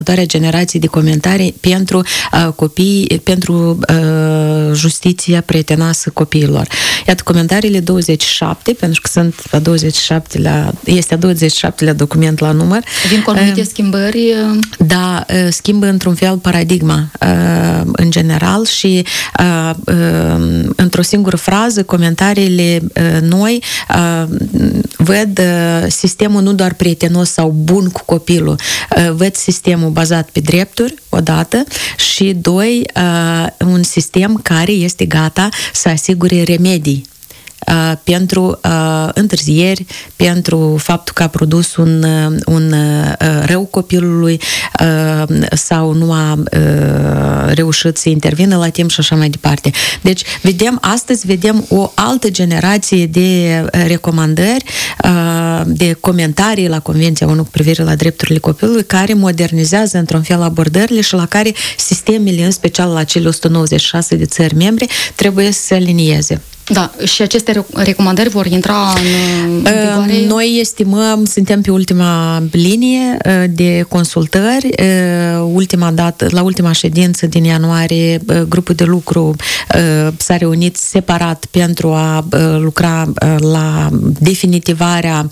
generații de comentarii pentru copii, pentru justiția prietenoasă copiilor. Iată, comentariile 27, pentru că sunt este a 27-lea document la număr. Vin cu anumite schimbări? Da, schimbă într-un fel paradigma în general și într-o singură frază comentariile noi văd sistemul nu doar prietenos sau bun cu copilul, văd sistemul bazat pe drepturi, odată, și doi, un sistem care este gata să asigure remedii pentru întârzieri, pentru faptul că a produs un rău copilului sau nu a reușit să intervină la timp și așa mai departe. Deci, astăzi vedem o altă generație de recomandări, de comentarii la Convenția ONU cu privire la drepturile copilului, care modernizează într-un fel abordările și la care sistemele, în special la cele 196 de țări membre, trebuie să se alinieze. Da, și aceste recomandări vor intra în vigoare? Noi estimăm, suntem pe ultima linie de consultări. La ultima ședință din ianuarie, grupul de lucru s-a reunit separat pentru a lucra la definitivarea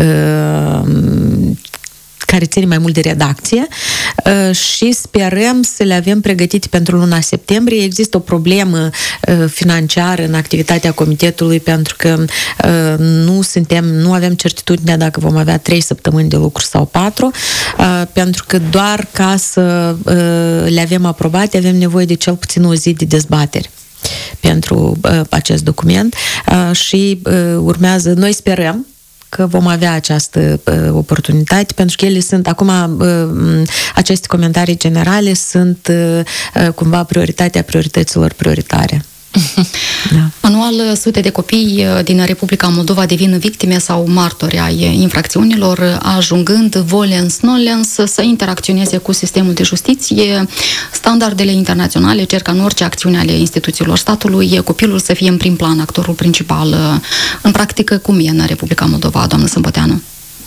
care ține mai mult de redacție și sperăm să le avem pregătite pentru luna septembrie. Există o problemă financiară în activitatea comitetului pentru că nu avem certitudinea dacă vom avea 3 săptămâni de lucru sau 4, pentru că doar ca să le avem aprobate avem nevoie de cel puțin o zi de dezbateri pentru acest document și urmează, noi sperăm că vom avea această oportunitate, pentru că ele sunt, acum, aceste comentarii generale sunt cumva prioritatea priorităților prioritare. Da. Anual, sute de copii din Republica Moldova devin victime sau martori ai infracțiunilor, ajungând volens-nolens să interacționeze cu sistemul de justiție. Standardele internaționale cer ca în orice acțiune ale instituțiilor statului copilul să fie în prim plan, actorul principal. În practică, cum e în Republica Moldova, doamnă Sâmboteanu?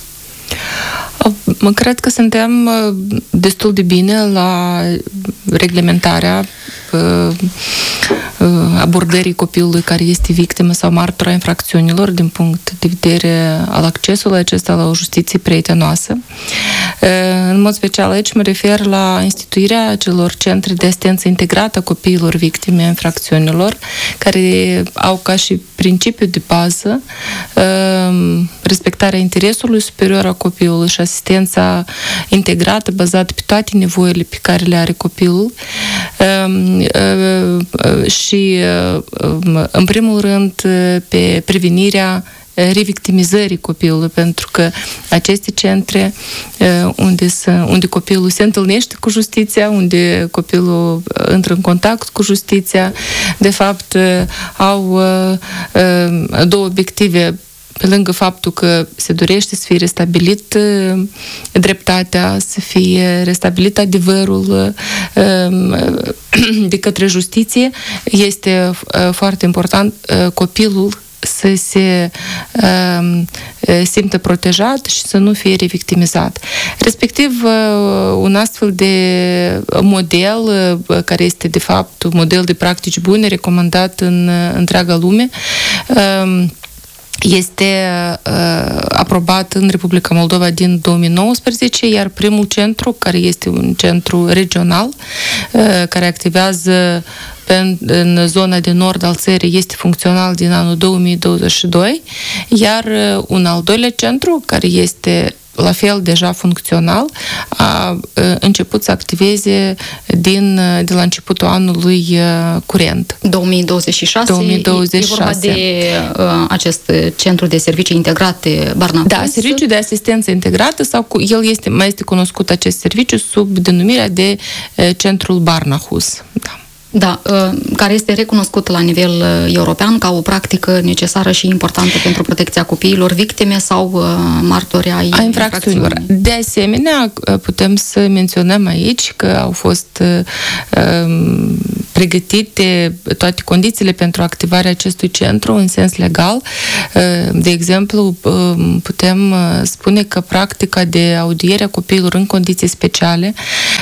Cred că suntem destul de bine la reglementarea abordării copilului care este victimă sau martor a infracțiunilor din punct de vedere al accesului acesta la o justiție prietenoasă. În mod special aici mă refer la instituirea celor centre de asistență integrată a copiilor victime a infracțiunilor, care au ca și principiu de bază respectarea interesului superior a copilului și asistența integrată bazată pe toate nevoile pe care le are copilul și în primul rând pe prevenirea revictimizării copilului, pentru că aceste centre unde copilul se întâlnește cu justiția, unde copilul intră în contact cu justiția, de fapt au două obiective. Pe lângă faptul că se dorește să fie restabilit dreptatea, să fie restabilit adevărul de către justiție, este foarte important copilul să se simtă protejat și să nu fie revictimizat. Respectiv, un astfel de model, care este de fapt un model de practici bune, recomandat în întreaga lume, este aprobat în Republica Moldova din 2019, iar primul centru, care este un centru regional, care activează în zona de nord al țării, este funcțional din anul 2022, iar un al doilea centru, care este la fel deja funcțional, a început să activeze de la începutul anului curent. 2026? 2026. E vorba de acest centru de servicii integrate Barnahus? Da, serviciu de asistență integrată, sau mai este cunoscut acest serviciu sub denumirea de centrul Barnahus. Da. Da, care este recunoscut la nivel european ca o practică necesară și importantă pentru protecția copiilor victime sau martori ai infracțiunilor. De asemenea, putem să menționăm aici că au fost pregătite toate condițiile pentru activarea acestui centru în sens legal. De exemplu, putem spune că practica de audiere a copiilor în condiții speciale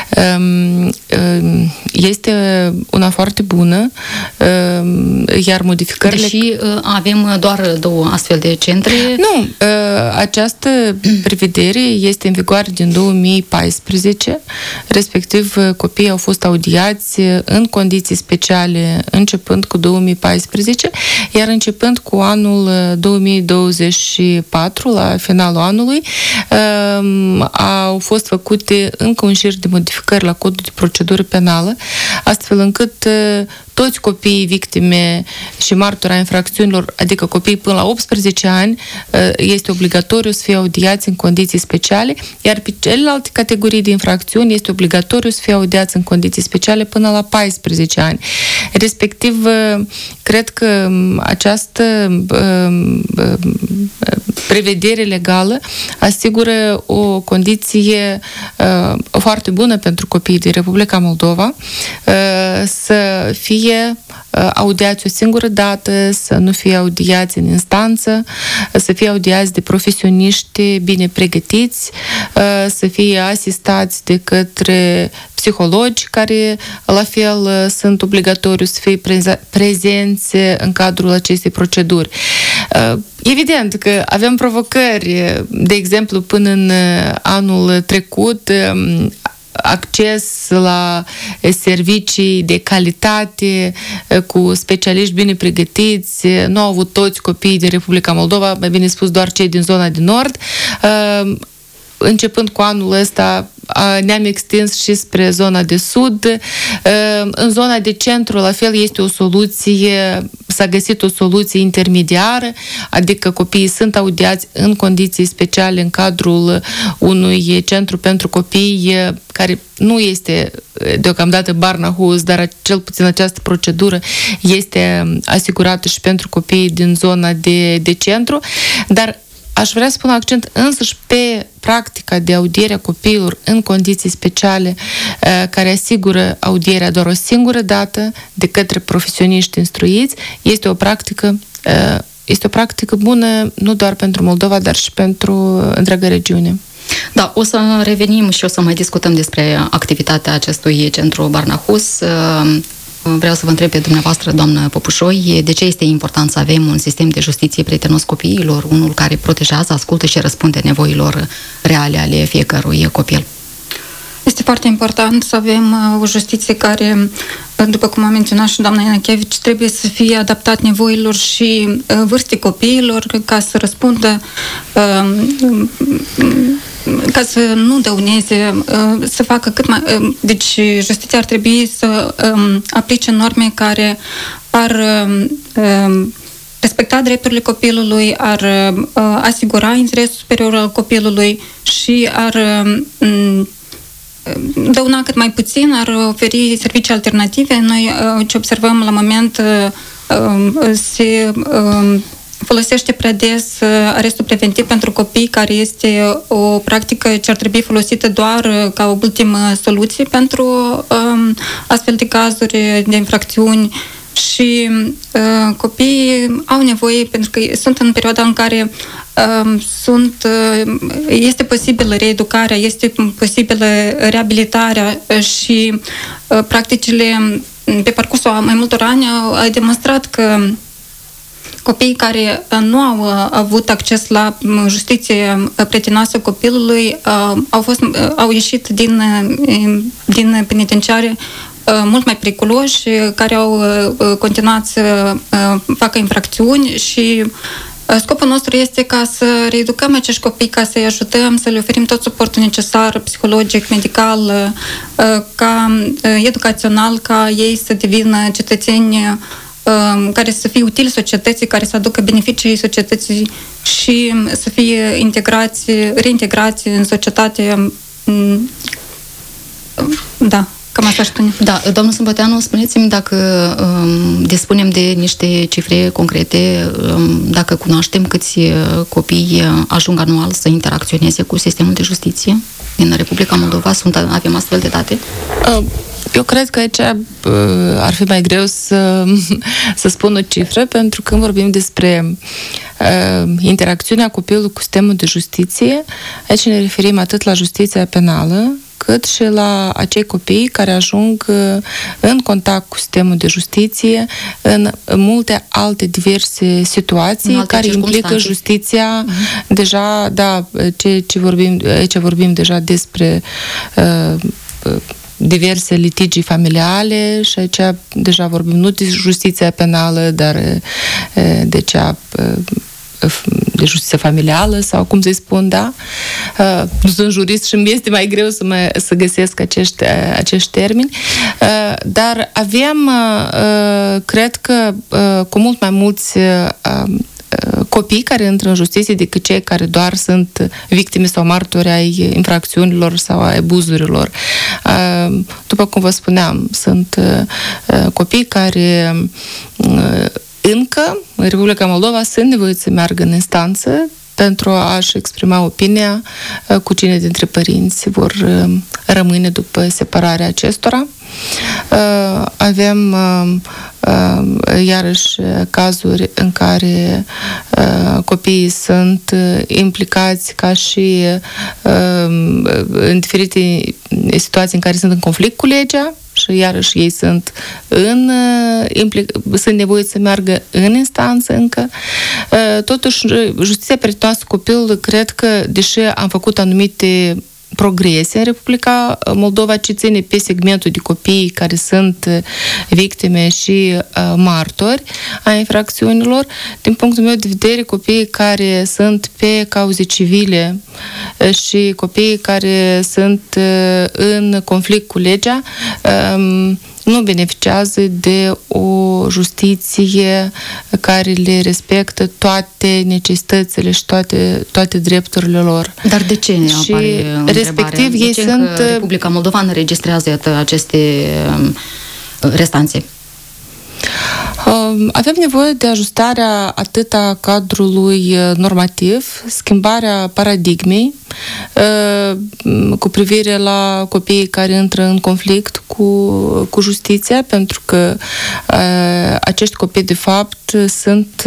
este una foarte bună, iar modificările... Deși avem doar 2 astfel de centre... Nu, această prevedere este în vigoare din 2014, respectiv copiii au fost audiați în condiții speciale începând cu 2014, iar începând cu anul 2024, la finalul anului, au fost făcute încă un șir de modificări la codul de procedură penală, astfel încât toți copiii victime și martori ai infracțiunilor, adică copiii până la 18 ani, este obligatoriu să fie audiați în condiții speciale, iar pe celelalte categorii de infracțiuni este obligatoriu să fie audiați în condiții speciale până la 14 ani. Respectiv, cred că această prevedere legală asigură o condiție foarte bună pentru copiii din Republica Moldova să fie audiați o singură dată, să nu fie audiați în instanță, să fie audiați de profesioniști bine pregătiți, să fie asistați de către psihologi care la fel sunt obligatoriu să fie prezenți în cadrul acestei proceduri. Evident că avem provocări, de exemplu, până în anul trecut, acces la servicii de calitate cu specialiști bine pregătiți. Nu au avut toți copiii din Republica Moldova, mai bine spus doar cei din zona de nord. Începând cu anul ăsta ne-am extins și spre zona de sud. În zona de centru, la fel, este o soluție, s-a găsit o soluție intermediară, adică copiii sunt audiați în condiții speciale în cadrul unui centru pentru copii care nu este deocamdată Barnahus, dar cel puțin această procedură este asigurată și pentru copiii din zona de centru, dar aș vrea să pun accent însăși pe practica de audiere a copiilor în condiții speciale, care asigură audierea doar o singură dată de către profesioniști instruiți. Este o practică bună nu doar pentru Moldova, dar și pentru întreaga regiune. Da, o să revenim și o să mai discutăm despre activitatea acestui centru Barnahus. Vreau să vă întreb pe dumneavoastră, doamnă Popușoi, de ce este important să avem un sistem de justiție prietenos copiilor, unul care protejează, ascultă și răspunde nevoilor reale ale fiecărui copil? Este foarte important să avem o justiție care, după cum a menționat și doamna Ianachevici, trebuie să fie adaptat nevoilor și vârstei copiilor ca să răspundă, ca să nu dăuneze, să facă cât mai... Deci justiția ar trebui să aplice norme care ar respecta drepturile copilului, ar asigura interesul superior al copilului și ar dăuna cât mai puțin, ar oferi servicii alternative. Noi ce observăm la moment se folosește prea des arestul preventiv pentru copii, care este o practică ce ar trebui folosită doar ca o ultimă soluție pentru astfel de cazuri de infracțiuni. Și copiii au nevoie, pentru că sunt în perioada în care este posibilă reeducarea, este posibilă reabilitarea și practicile pe parcursul mai multor ani au demonstrat că copiii care nu au avut acces la justiție prietenoasă copilului au ieșit din penitenciare mult mai periculoși, care au continuat să facă infracțiuni și scopul nostru este ca să reeducăm acești copii, ca să-i ajutăm, să le oferim tot suportul necesar, psihologic, medical, educațional, ca ei să devină cetățeni care să fie utili societății, care să aducă beneficii societății și să fie reintegrați în societate, Cam asta spune. Da, doamnă Sâmbăteanu, spuneți-mi dacă dispunem de niște cifre concrete, dacă cunoaștem câți copii ajung anual să interacționeze cu sistemul de justiție din Republica Moldova. Avem astfel de date? Eu cred că aici ar fi mai greu să spun o cifră, pentru că când vorbim despre interacțiunea copilului cu sistemul de justiție, aici ne referim atât la justiția penală, cât și la acei copii care ajung în contact cu sistemul de justiție în multe alte diverse situații care implică justiția. Deja, da, aici vorbim deja despre diverse litigii familiale și aici deja vorbim nu de justiția penală, dar de cea de justiție familială sau cum să-i spun, da? Nu sunt jurist și îmi este mai greu să găsesc acești termeni, dar avem, cred că, cu mult mai mulți copii care intră în justiție decât cei care doar sunt victime sau martori ai infracțiunilor sau ai abuzurilor. După cum vă spuneam, sunt copii care încă în Republica Moldova sunt nevoiți să meargă în instanță pentru a-și exprima opinia cu cine dintre părinți vor rămâne după separarea acestora. Avem iarăși cazuri în care copiii sunt implicați ca și în diferite situații în care sunt în conflict cu legea și iarăși ei sunt nevoiți să meargă în instanță încă. Totuși, justiția prietenoasă copilului, cred că, deși am făcut anumite progrese în Republica Moldova, ce ține pe segmentul de copii care sunt victime și martori a infracțiunilor. Din punctul meu de vedere, copiii care sunt pe cauze civile și copiii care sunt în conflict cu legea nu beneficiază de o justiție care le respectă toate necesitățile și toate drepturile lor. Dar de ce apare respectiv ei sunt... Republica Moldova înregistrează aceste restanțe? Avem nevoie de ajustarea atât a cadrului normativ, schimbarea paradigmei cu privire la copiii care intră în conflict cu justiția, pentru că acești copii, de fapt, sunt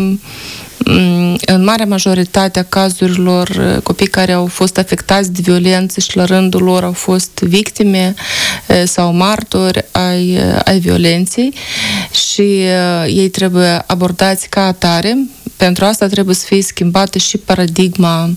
în marea majoritate a cazurilor copii care au fost afectați de violență și la rândul lor au fost victime sau martori ai violenței și ei trebuie abordați ca atare. Pentru asta trebuie să fie schimbată și paradigma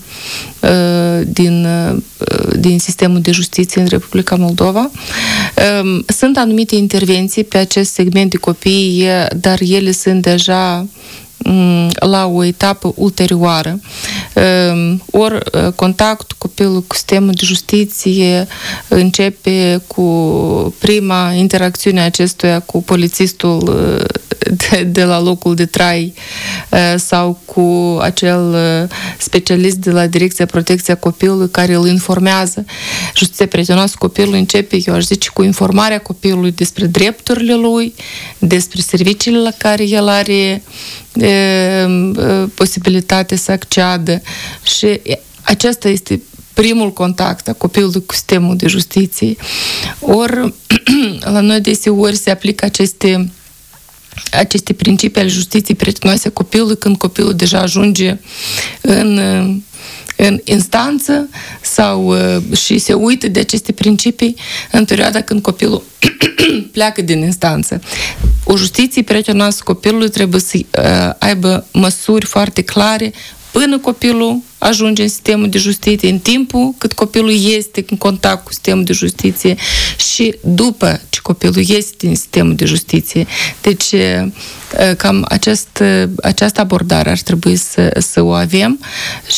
din sistemul de justiție în Republica Moldova. Sunt anumite intervenții pe acest segment de copii, dar ele sunt deja la o etapă ulterioară. Ori contactul copilului cu sistemul de justiție începe cu prima interacțiune acestuia cu polițistul de la locul de trai sau cu acel specialist de la Direcția Protecția Copilului care îl informează. Justiția prietenoasă copilului începe, eu aș zice, cu informarea copilului despre drepturile lui, despre serviciile la care el are posibilitatea să acceadă și acesta este primul contact a copilului cu sistemul de justiție. Ori la noi deseori se aplică aceste principii ale justiției prietenoase copilului când copilul deja ajunge în instanță sau și se uită de aceste principii în perioada când copilul pleacă din instanță. O justiție prietenoasă copilului trebuie să aibă măsuri foarte clare până copilul ajunge în sistemul de justiție, în timpul cât copilul este în contact cu sistemul de justiție și după ce copilul este din sistemul de justiție. Deci, cam această abordare ar trebui să o avem și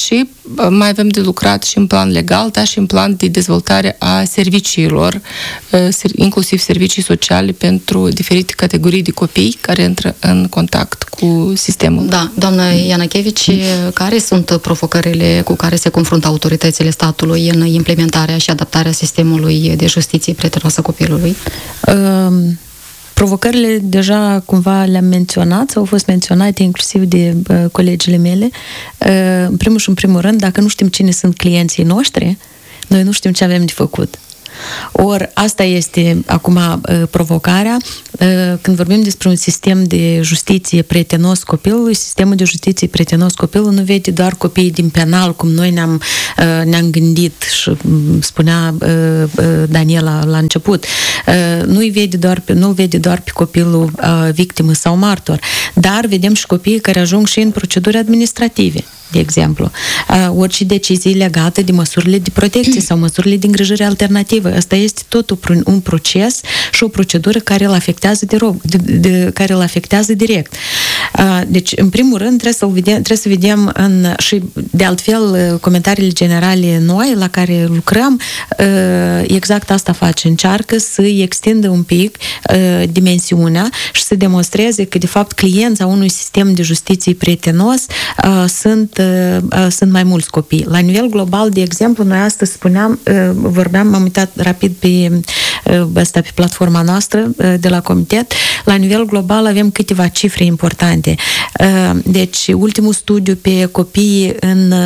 mai avem de lucrat și în plan legal, dar și în plan de dezvoltare a serviciilor, inclusiv servicii sociale pentru diferite categorii de copii care intră în contact cu sistemul. Da, doamnă Ianachevici, care sunt provocările cu care se confruntă autoritățile statului în implementarea și adaptarea sistemului de justiție prietenoasă copilului? Provocările deja cumva le-am menționat sau au fost menționate inclusiv de colegile mele. În primul și în primul rând, dacă nu știm cine sunt clienții noștri, noi nu știm ce avem de făcut. Ori asta este acum provocarea. Când vorbim despre un sistem de justiție prietenos copilului, sistemul de justiție prietenos copilului nu vede doar copiii din penal, cum noi ne-am gândit și spunea Daniela la început. Nu-l vede doar pe copilul victimă sau martor, dar vedem și copiii care ajung și în proceduri administrative, de exemplu. Orice decizie legată de măsurile de protecție sau măsurile de îngrijire alternativă. Asta este tot un proces și o procedură care îl afectează direct. Deci, în primul rând, trebuie să vedem și de altfel comentariile generale noi la care lucrăm, exact asta face. Încearcă să-i extindă un pic dimensiunea și să demonstreze că, de fapt, cliența unui sistem de justiție prietenos sunt mai mulți copii. La nivel global, de exemplu, noi astăzi m-am uitat rapid pe platforma noastră de la comitet. La nivel global avem câteva cifre importante. Deci, ultimul studiu pe copii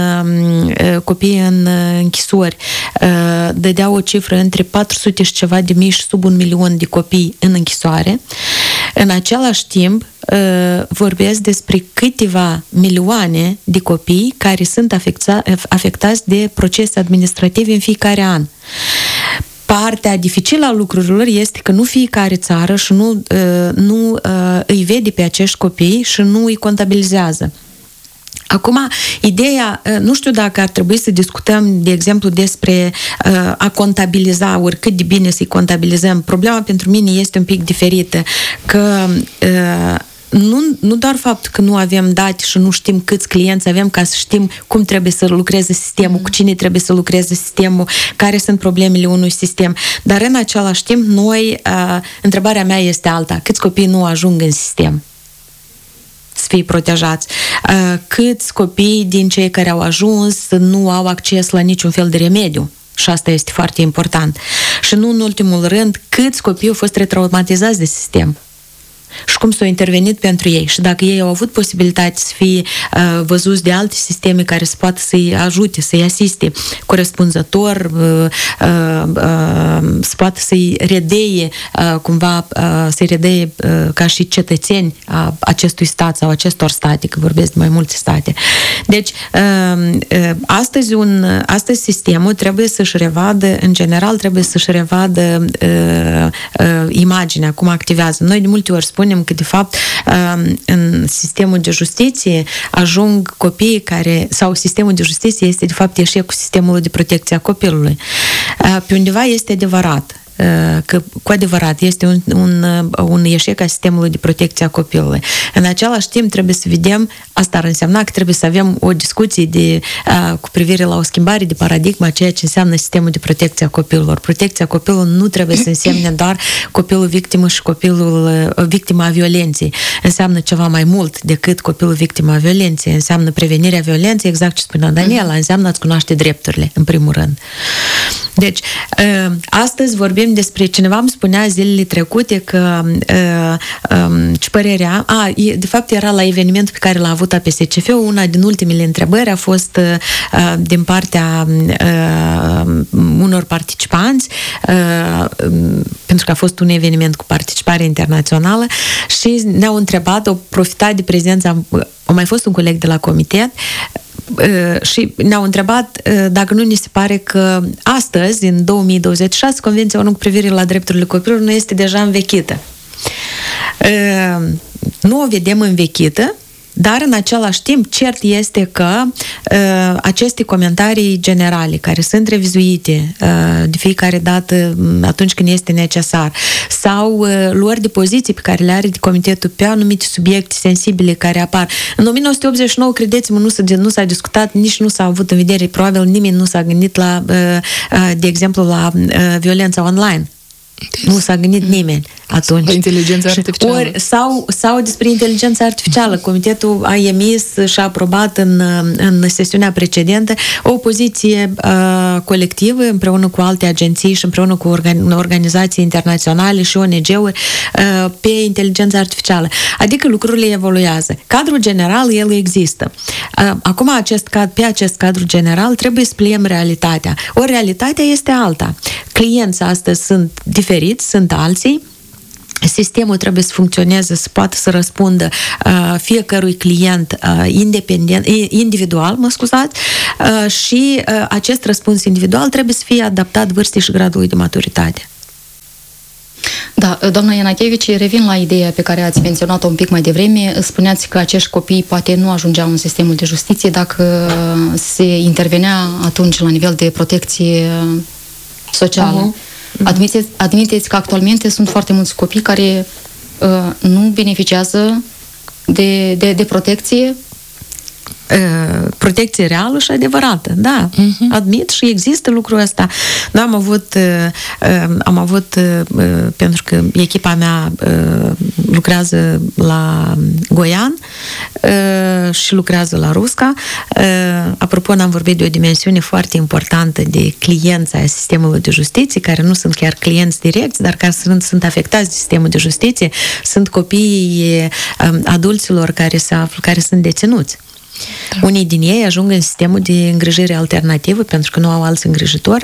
în închisori dădea o cifră între 400 și ceva de mii și sub 1 milion de copii în închisoare. În același timp, vorbesc despre câteva milioane de copii care sunt afectați de procese administrative în fiecare an. Partea dificilă a lucrurilor este că nu fiecare țară și nu îi vede pe acești copii și nu îi contabilizează. Acum, ideea, nu știu dacă ar trebui să discutăm, de exemplu, despre a contabiliza, ori cât de bine să-i contabilizăm. Problema pentru mine este un pic diferită, că nu doar faptul că nu avem date și nu știm câți clienți avem ca să știm cum trebuie să lucreze sistemul, cu cine trebuie să lucreze sistemul, care sunt problemele unui sistem, dar în același timp întrebarea mea este alta. Câți copii nu ajung în sistem să fie protejați? Câți copii din cei care au ajuns nu au acces la niciun fel de remediu? Și asta este foarte important. Și nu în ultimul rând, câți copii au fost retraumatizați de sistem? Și cum s-au intervenit pentru ei. Și dacă ei au avut posibilitatea să fie văzuți de alte sisteme care să poată să-i ajute, să-i asiste corespunzător, să poată să-i redeie cumva, să-i redeie ca și cetățeni a acestui stat sau acestor state, că vorbesc de mai multe state. Deci, astăzi sistemul trebuie să-și revadă, în general, trebuie să-și revadă imaginea, cum activează. Noi de multe ori spunem că, de fapt, în sistemul de justiție ajung copiii sau sistemul de justiție este, de fapt, eșecul sistemului de protecție a copilului. Pe undeva este adevărat că cu adevărat este un eșec a sistemului de protecție a copilului. În același timp trebuie să vedem, asta ar însemna că trebuie să avem o discuție cu privire la o schimbare de paradigmă a ceea ce înseamnă sistemul de protecție a copilului. Protecția copilului nu trebuie să însemne doar copilul victimă și copilul victima a violenței. Înseamnă ceva mai mult decât copilul victima a violenței. Înseamnă prevenirea violenței, exact ce spunea Daniela, înseamnă a-ți cunoaște drepturile, în primul rând. Deci, astăzi vorbim despre, cineva îmi spunea zilele trecute că ce părerea, de fapt era la evenimentul pe care l-a avut APSCF, una din ultimele întrebări a fost din partea unor participanți, pentru că a fost un eveniment cu participare internațională și ne-au întrebat, au profitat de prezența, a mai fost un coleg de la comitet, și ne-au întrebat dacă nu ni se pare că astăzi, în 2026, Convenția ONU cu privire la drepturile copilului nu este deja învechită. Nu o vedem învechită Dar în același timp, cert este că aceste comentarii generale, care sunt revizuite de fiecare dată atunci când este necesar, sau luări de poziții pe care le are de comitetul pe anumite subiecte sensibile care apar. În 1989, credeți-mă, nu s-a discutat, nici nu s-a avut în vedere, probabil nimeni nu s-a gândit la, de exemplu, la violența online. Nu s-a gândit nimeni atunci. Inteligența artificială. Sau despre inteligența artificială. Comitetul a emis și a aprobat în sesiunea precedentă o poziție colectivă împreună cu alte agenții și împreună cu organizații internaționale și ONG-uri pe inteligența artificială. Adică lucrurile evoluează. Cadrul general, el există. Acum, pe acest cadru general trebuie să pliem realitatea. Ori realitatea este alta. Clienții astăzi sunt diferiți, sunt alții. Sistemul trebuie să funcționeze, să poată să răspundă fiecărui client individual, și acest răspuns individual trebuie să fie adaptat vârstei și gradului de maturitate. Da, doamna Ianachevici, revin la ideea pe care ați menționat-o un pic mai devreme. Spuneați că acești copii poate nu ajungeau în sistemul de justiție dacă se intervenea atunci la nivel de protecție socială. Admiteți că actualmente sunt foarte mulți copii care nu beneficiază de protecție? Protecție reală și adevărată, da. Admit și există lucrul ăsta. Noi am avut pentru că echipa mea lucrează la Goian și lucrează la Rusca. Apropo, n-am vorbit de o dimensiune foarte importantă de clienți ai sistemului de justiție, care nu sunt chiar clienți direcți, dar care sunt afectați de sistemul de justiție. Sunt copiii adulților care sunt deținuți. Da. Unii din ei ajung în sistemul de îngrijire alternativă pentru că nu au alți îngrijitori,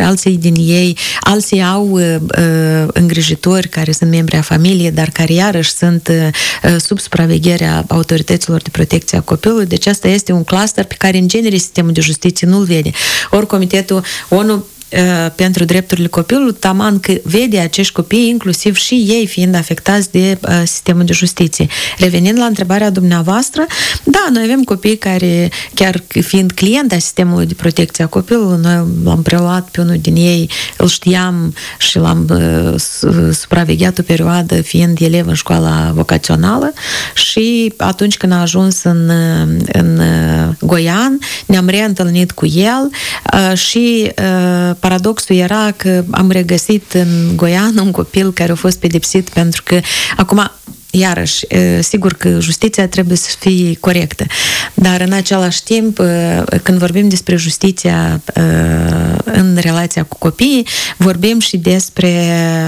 alții au îngrijitori care sunt membri a familiei, dar care iarăși sunt sub supravegherea autorităților de protecție a copilului. Deci asta este un cluster pe care în genere sistemul de justiție nu-l vede. Ori Comitetul ONU pentru drepturile copilului, taman că vede acești copii, inclusiv și ei fiind afectați de sistemul de justiție. Revenind la întrebarea dumneavoastră, da, noi avem copii care, chiar fiind client a sistemului de protecție a copilului, noi l-am preluat pe unul din ei, îl știam și l-am supravegheat o perioadă fiind elev în școala vocațională și atunci când a ajuns în Goian, ne-am reîntâlnit cu el și paradoxul era că am regăsit în Goian un copil care a fost pedepsit pentru că acum, iarăși, sigur că justiția trebuie să fie corectă, dar în același timp, când vorbim despre justiția în relația cu copiii, vorbim și despre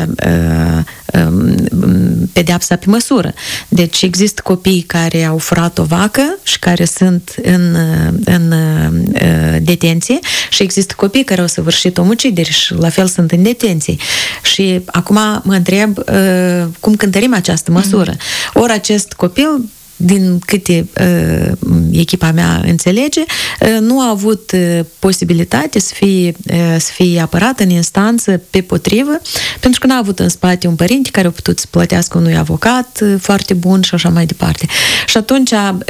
pedeapsa pe măsură. Deci există copii care au furat o vacă și care sunt în detenție și există copii care au săvârșit omucideri și la fel sunt în detenție. Și acum mă întreb cum cântărim această măsură. Ori acest copil, din câte echipa mea înțelege, nu a avut posibilitate să fie apărat în instanță pe potrivă, pentru că n-a avut în spate un părinte care a putut să plătească unui avocat foarte bun și așa mai departe. Și atunci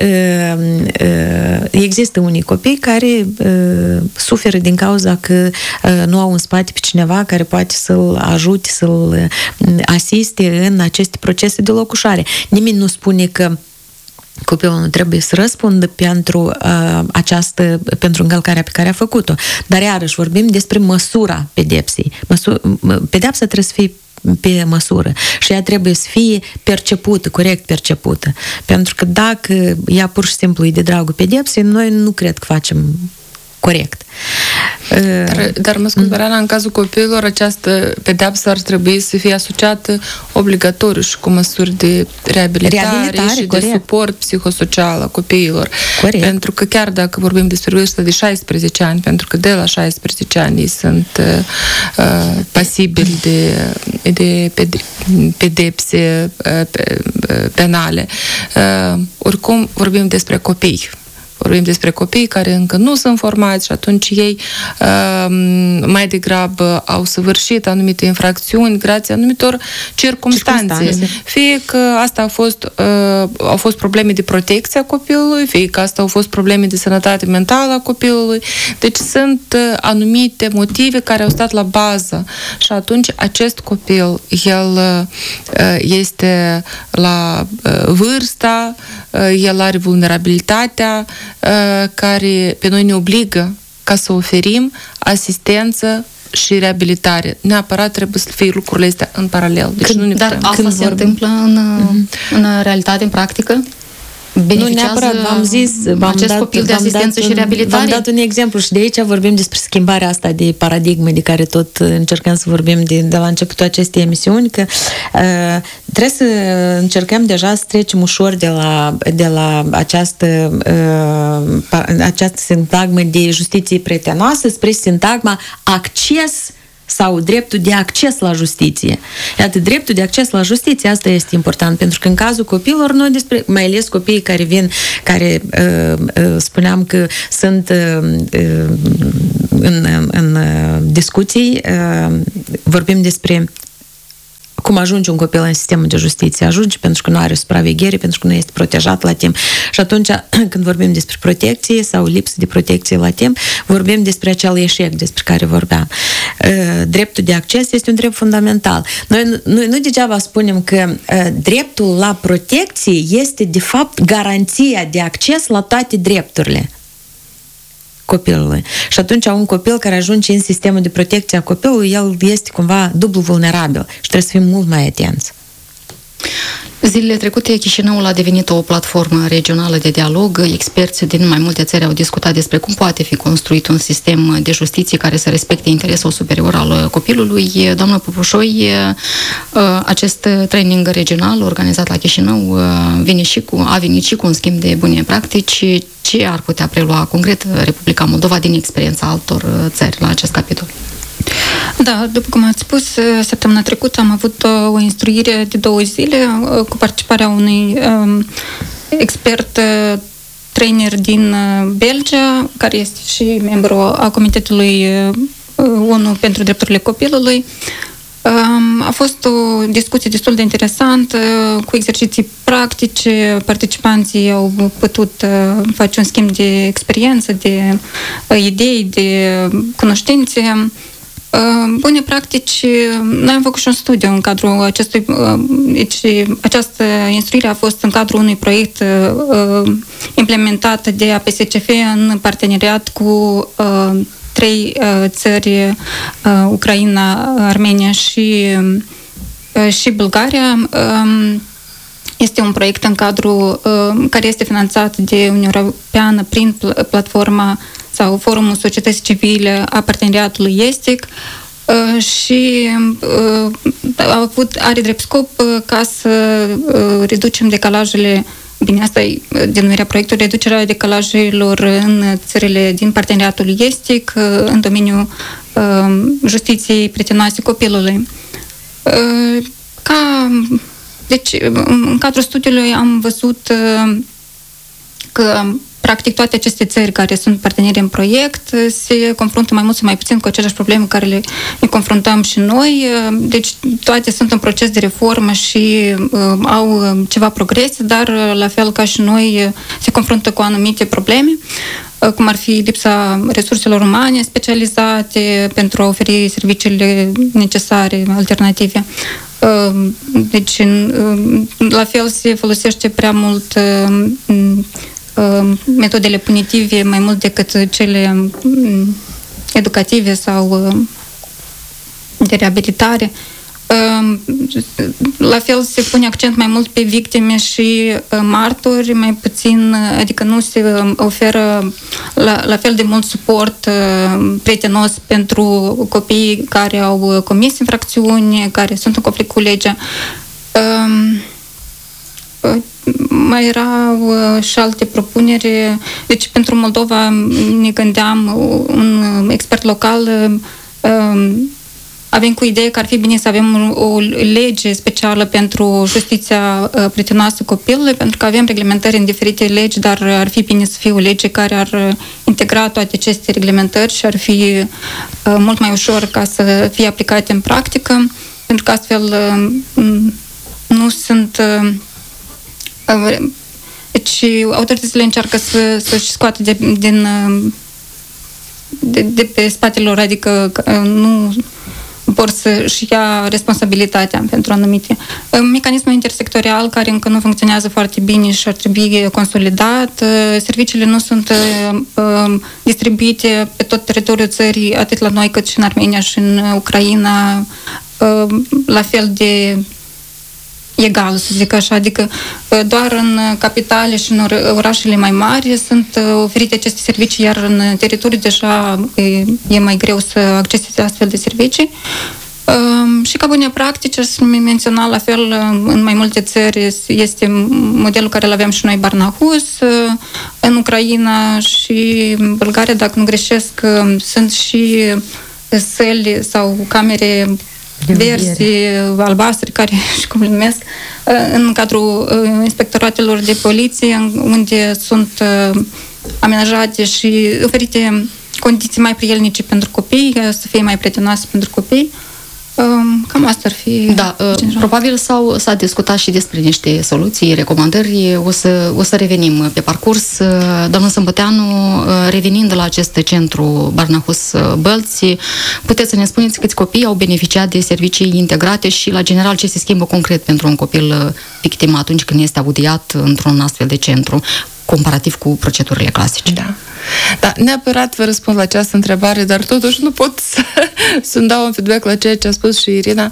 există unii copii care suferă din cauza că nu au în spate pe cineva care poate să-l ajute, să-l asiste în aceste procese de locușare. Nimeni nu spune că copilul nu trebuie să răspundă pentru încălcarea pe care a făcut-o. Dar iarăși vorbim despre măsura pedepsei. Pedepsa trebuie să fie pe măsură și ea trebuie să fie percepută, corect percepută. Pentru că dacă ea pur și simplu e de dragul pedepsei, noi nu cred că facem corect. Dar mă scuz, Mariana, în cazul copiilor, această pedeapsă ar trebui să fie asociată obligatoriu și cu măsuri de reabilitare și corect. De suport psihosocial a copiilor. Corect. Pentru că chiar dacă vorbim despre vârstă de 16 ani, pentru că de la 16 ani ei sunt pasibili de pedepse penale, oricum vorbim despre copii. vorbim despre copii care încă nu sunt formați și atunci ei mai degrabă au săvârșit anumite infracțiuni grație anumitor circumstanțe. Fie că asta au fost probleme de protecție a copilului, fie că asta au fost probleme de sănătate mentală a copilului. Deci sunt anumite motive care au stat la bază și atunci acest copil, el este la vârsta, el are vulnerabilitatea care pe noi ne obligă ca să oferim asistență și reabilitare. Neapărat trebuie să fie lucrurile astea în paralel. Deci dar asta se întâmplă în realitate, în practică? Nu neapărat, v-am zis, acest copil de asistență și reabilitare? V-am dat un exemplu și de aici vorbim despre schimbarea asta de paradigme de care tot încercăm să vorbim de la începutul acestei emisiuni, că trebuie să încercăm deja să trecem ușor de la această sintagmă de justiție prietenoasă spre sintagma acces sau dreptul de acces la justiție. Iată, dreptul de acces la justiție, asta este important, pentru că în cazul copiilor, noi mai ales copiii care vin, care spuneam că sunt în discuții, vorbim despre cum ajunge un copil în sistemul de justiție. Ajunge pentru că nu are supraveghere, pentru că nu este protejat la timp. Și atunci, când vorbim despre protecție sau lipsă de protecție la timp, vorbim despre acel eșec despre care vorbeam. Dreptul de acces este un drept fundamental. Noi nu degeaba spunem că dreptul la protecție este, de fapt, garanția de acces la toate drepturile copilului. Și atunci un copil care ajunge în sistemul de protecție a copilului, el este cumva dublu vulnerabil și trebuie să fim mult mai atenți. Zilele trecute, Chișinăul a devenit o platformă regională de dialog. Experți din mai multe țări au discutat despre cum poate fi construit un sistem de justiție care să respecte interesul superior al copilului. Doamnă Popușoi, acest training regional organizat la Chișinău a venit și cu un schimb de bune practici. Ce ar putea prelua concret Republica Moldova din experiența altor țări la acest capitol? Da, după cum ați spus, săptămâna trecută am avut o instruire de 2 zile cu participarea unui expert trainer din Belgia, care este și membru a Comitetului ONU pentru Drepturile Copilului. A fost o discuție destul de interesantă, cu exerciții practice. Participanții au putut face un schimb de experiență, de idei, de cunoștințe. Bune practici, noi am făcut și un studiu în cadrul acestui, deci această instruire a fost în cadrul unui proiect implementat de APSCF în parteneriat cu 3 țări, Ucraina, Armenia și Bulgaria. Este un proiect în cadrul care este finanțat de Uniunea Europeană prin platforma sau Forumul Societății Civile a Parteneriatului Estic și are drept scop ca să reducem decalajele. Bine, asta e denumirea proiectului, reducerea decalajelor în țările din Parteneriatul Estic în domeniul justiției prietenoase copilului. Deci, în cadrul studiului am văzut că practic toate aceste țări care sunt parteneri în proiect se confruntă mai mult sau mai puțin cu aceleași probleme cu care ne confruntăm și noi. Deci toate sunt în proces de reformă și au ceva progrese, dar la fel ca și noi se confruntă cu anumite probleme, cum ar fi lipsa resurselor umane specializate pentru a oferi serviciile necesare, alternative. Deci, la fel se folosește prea mult metodele punitive mai mult decât cele educative sau de reabilitare. La fel se pune accent mai mult pe victime și martori, mai puțin, adică nu se oferă la fel de mult suport prietenos pentru copiii care au comis infracțiuni, care sunt în conflict cu legea. Mai erau și alte propuneri. Deci pentru Moldova ne gândeam, un expert local avem cu ideea că ar fi bine să avem o lege specială pentru justiția prietenoasă copilului, pentru că avem reglementări în diferite legi, dar ar fi bine să fie o lege care ar integra toate aceste reglementări și ar fi mult mai ușor ca să fie aplicate în practică, pentru că astfel nu sunt... Deci autoritățile încearcă să-și scoată de pe spatele lor, adică nu vor să-și ia responsabilitatea pentru anumite. Mecanismul intersectorial care încă nu funcționează foarte bine și ar trebui consolidat. Serviciile nu sunt distribuite pe tot teritoriul țării, atât la noi cât și în Armenia și în Ucraina, la fel de egal, să zic așa, adică doar în capitale și în orașele mai mari sunt oferite aceste servicii, iar în teritoriu deja e mai greu să acceseze astfel de servicii. Și ca bune practici, să menționa la fel, în mai multe țări este modelul care îl aveam și noi, Barnahus, în Ucraina și în Bulgaria, dacă nu greșesc, sunt și săli sau camere verzi, albastre, care și cum le numesc, în cadrul inspectoratelor de poliție, unde sunt amenajate și oferite condiții mai prielnice pentru copii, să fie mai prietenoase pentru copii. Cam asta ar fi. Da, probabil s-a discutat și despre niște soluții, recomandări. O să revenim pe parcurs. Domnul Sâmbăteanu, revenind la acest centru Barnahus Bălți, puteți să ne spuneți câți copii au beneficiat de servicii integrate și, la general, ce se schimbă concret pentru un copil victim atunci când este audiat într-un astfel de centru, comparativ cu procedurile clasice? Da, neapărat vă răspund la această întrebare, dar totuși nu pot să-mi dau un feedback la ceea ce a spus și Irina,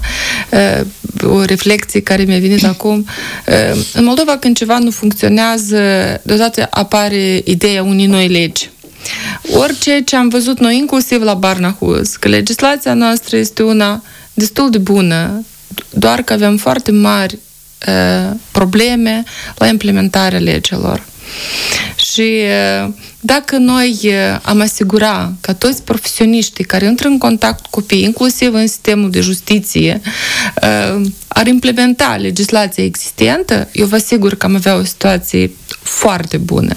o reflecție care mi-a venit acum. În Moldova, când ceva nu funcționează, deodată apare ideea unei noi legi. Orice ce am văzut noi, inclusiv la Barnahus, că legislația noastră este una destul de bună, doar că avem foarte mari probleme la implementarea legilor. Și dacă noi am asigura că toți profesioniștii care intră în contact cu copii, inclusiv în sistemul de justiție, ar implementa legislația existentă, eu vă asigur că am avea o situație foarte bună.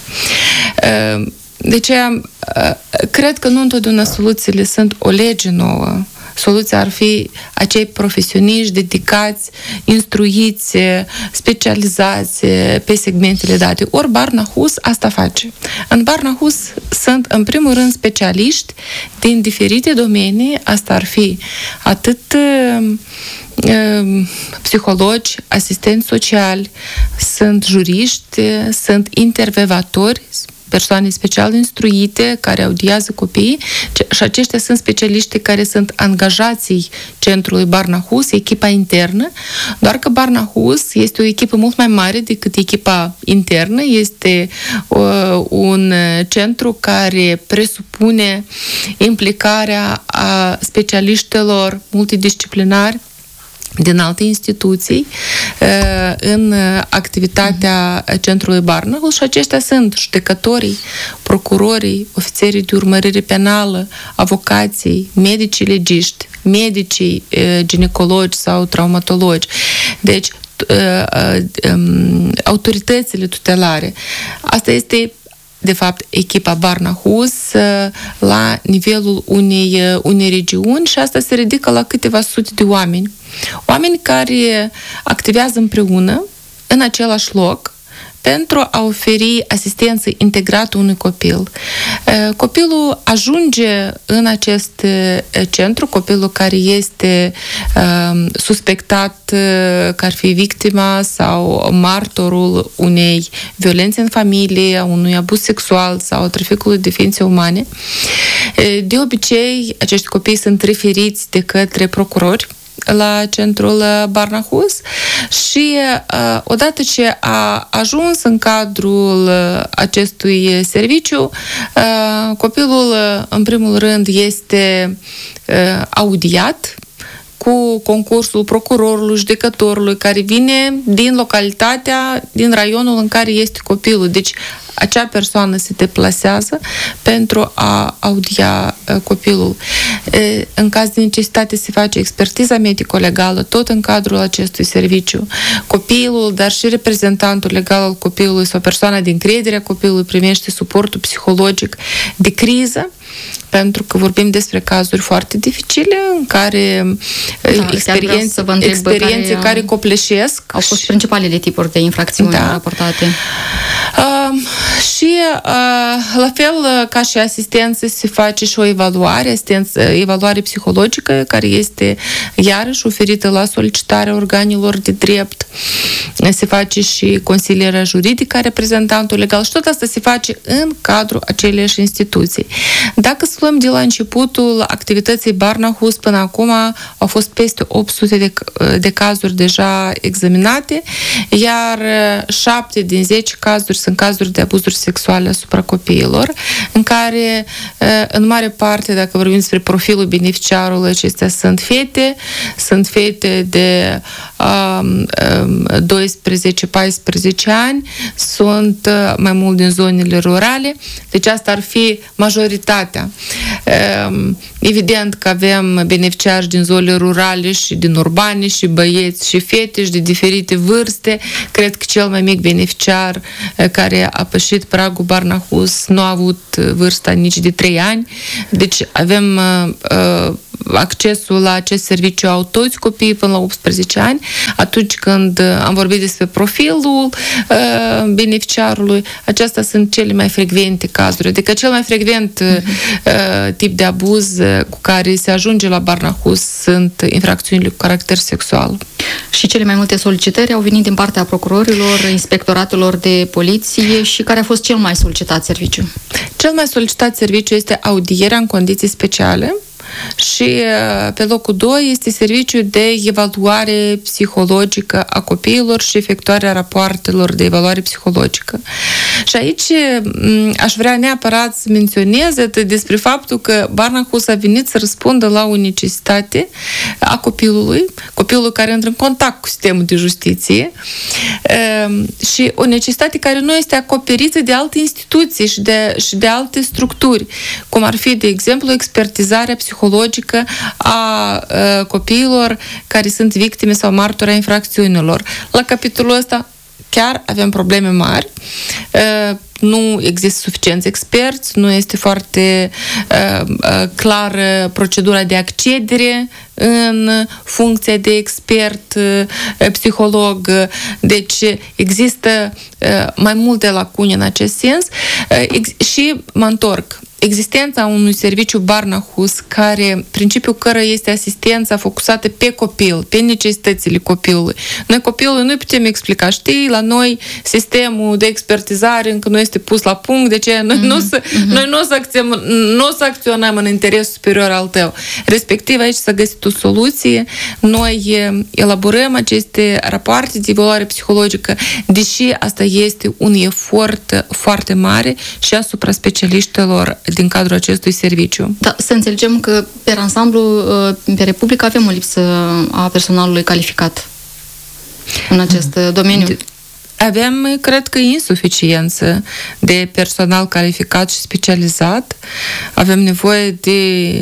Deci, cred că nu întotdeauna soluțiile sunt o lege nouă. Soluția ar fi acei profesioniști dedicați, instruiți, specializați pe segmentele date. Ori Barnahus asta face. În Barnahus sunt, în primul rând, specialiști din diferite domenii. Asta ar fi atât psihologi, asistenți sociali, sunt juriști, sunt intervievatori, persoane special instruite care audiază copiii și aceștia sunt specialiști care sunt angajații centrului Barnahus, echipa internă, doar că Barnahus este o echipă mult mai mare decât echipa internă, este un centru care presupune implicarea a specialiștilor multidisciplinari din alte instituții în activitatea centrului Barnahus și aceștia sunt judecătorii, procurorii, ofițerii de urmărire penală, avocații, medicii legiști, medicii ginecologi sau traumatologi. Deci, autoritățile tutelare. Asta este de fapt, echipa Barnahus la nivelul unei regiuni și asta se ridică la câteva sute de oameni. Oameni care activează împreună în același loc pentru a oferi asistență integrată unui copil. Copilul ajunge în acest centru, copilul care este suspectat că ar fi victima sau martorul unei violențe în familie, a unui abuz sexual sau traficului de ființe umane. De obicei, acești copii sunt referiți de către procurori la centrul Barnahus și odată ce a ajuns în cadrul acestui serviciu, copilul în primul rând este audiat cu concursul procurorului, judecătorului, care vine din localitatea, din raionul în care este copilul. Deci acea persoană se deplasează pentru a audia copilul. În caz de necesitate se face expertiza medico-legală, tot în cadrul acestui serviciu. Copilul, dar și reprezentantul legal al copilului sau persoana din încrederea copilului primește suportul psihologic de criză, pentru că vorbim despre cazuri foarte dificile în care experiențe care copleșesc. Au fost principalele tipuri de infracțiuni raportate. Și la fel ca și asistență se face și o evaluare psihologică care este iarăși oferită la solicitarea organelor de drept. Se face și consilierea juridică a reprezentantului legal și tot asta se face în cadrul aceleiași instituții. Dacă să luăm de la începutul activității Barnahus până acum au fost peste 800 de cazuri deja examinate, iar 7 din 10 cazuri sunt cazuri de abuzuri sexuale asupra copiilor, în care, în mare parte, dacă vorbim despre profilul beneficiarului, acestea sunt fete de 12-14 ani, sunt mai mult din zonele rurale, deci asta ar fi majoritatea. Evident că avem beneficiari din zonele rurale și din urbane și băieți și fete și de diferite vârste. Cred că cel mai mic beneficiar care a pășit pragul Barnahus nu a avut vârsta nici de 3 ani. Deci avem accesul la acest serviciu au toți copiii până la 18 ani. Atunci când am vorbit despre profilul beneficiarului, acestea sunt cele mai frecvente cazuri. Adică cel mai frecvent tip de abuz cu care se ajunge la Barnahus sunt infracțiunile cu caracter sexual. Și cele mai multe solicitări au venit din partea procurorilor, inspectoratelor de poliție și care a fost cel mai solicitat serviciu? Cel mai solicitat serviciu este audierea în condiții speciale. Și pe locul 2 este serviciul de evaluare psihologică a copiilor și efectuarea rapoartelor de evaluare psihologică. Și aici aș vrea neapărat să menționez despre faptul că Barnahus a venit să răspundă la o necesitate a copilului care intră în contact cu sistemul de justiție și o necesitate care nu este acoperită de alte instituții și de alte structuri, cum ar fi, de exemplu, expertizarea psihologică a copiilor care sunt victime sau martori a infracțiunilor. La capitolul ăsta chiar avem probleme mari. Nu există suficienți experți, nu este foarte clară procedura de accedere în funcția de expert psiholog. Deci există mai multe lacune în acest sens și mă întorc. Existența unui serviciu Barnahus, principiul căruia este asistența focusată pe copil, pe necesitățile copilului. Noi copilului nu putem explica, știi, la noi sistemul de expertizare încă nu este pus la punct, de ce noi nu o să acționăm în interes superior al tău. Respectiv, aici s-a găsit o soluție. Noi elaborăm aceste rapoarte de evaluare psihologică, deși asta este un efort foarte mare și asupra specialiștilor din cadrul acestui serviciu. Da, să înțelegem că, pe ansamblu, pe Republica avem o lipsă a personalului calificat în acest domeniu. Avem, cred că, insuficiență de personal calificat și specializat. Avem nevoie de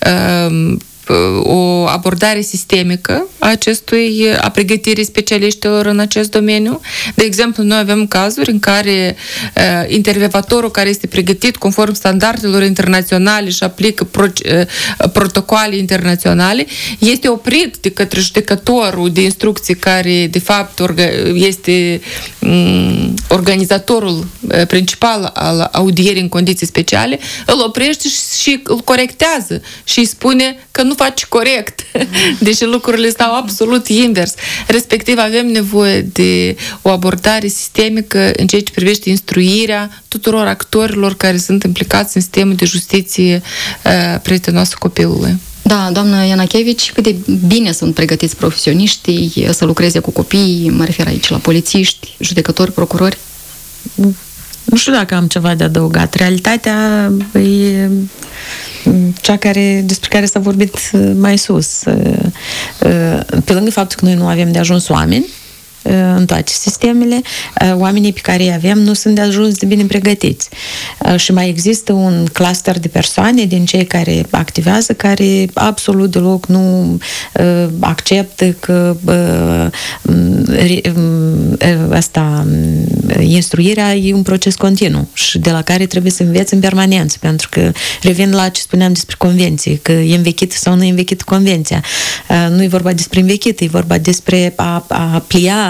o abordare sistemică a pregătirii specialiștilor în acest domeniu. De exemplu, noi avem cazuri în care intervievatorul care este pregătit conform standardelor internaționale și aplică protocoale internaționale este oprit de către judecătorul de instrucții care, de fapt, este organizatorul principal al audierii în condiții speciale, îl oprește și îl corectează și îi spune că nu faci corect, deși lucrurile stau absolut invers. Respectiv, avem nevoie de o abordare sistemică în ceea ce privește instruirea tuturor actorilor care sunt implicați în sistemul de justiție prietenoasă copilului. Da, doamnă Ianachevici, cât de bine sunt pregătiți profesioniștii să lucreze cu copiii, mă refer aici la polițiști, judecători, procurori? Nu știu dacă am ceva de adăugat. Realitatea cea despre care s-a vorbit mai sus. Pe lângă faptul că noi nu avem de ajuns oameni în toate sistemele, oamenii pe care îi avem nu sunt de ajuns de bine pregătiți. Și mai există un cluster de persoane din cei care activează, care absolut deloc nu acceptă că instruirea e un proces continuu și de la care trebuie să înveți în permanență, pentru că revin la ce spuneam despre convenție, că e învechită sau nu e învechită convenția. Nu e vorba despre învechită, e vorba despre a plia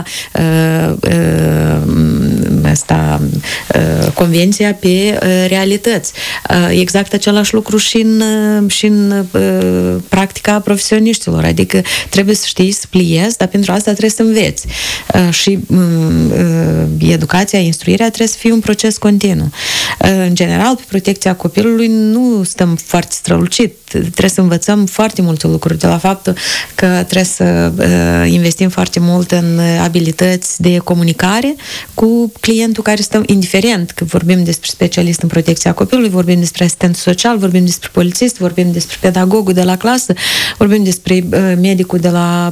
convenția pe realități. Exact același lucru și în practica profesioniștilor, adică trebuie să știi să pliezi, dar pentru asta trebuie să înveți. Și educația, instruirea trebuie să fie un proces continuu. În general, pe protecția copilului nu stăm foarte strălucit. Trebuie să învățăm foarte multe lucruri, de la faptul că trebuie să investim foarte mult în abilități de comunicare cu clientul care stă, indiferent că vorbim despre specialist în protecția copilului, vorbim despre asistent social, vorbim despre polițist, vorbim despre pedagogul de la clasă, vorbim despre medicul de la